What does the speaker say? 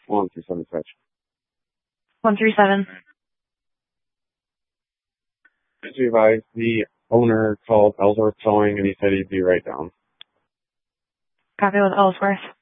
137 Fetch. 137. As you advised, the owner called Ellsworth Towing and he said he'd be right down. Copy with Ellsworth.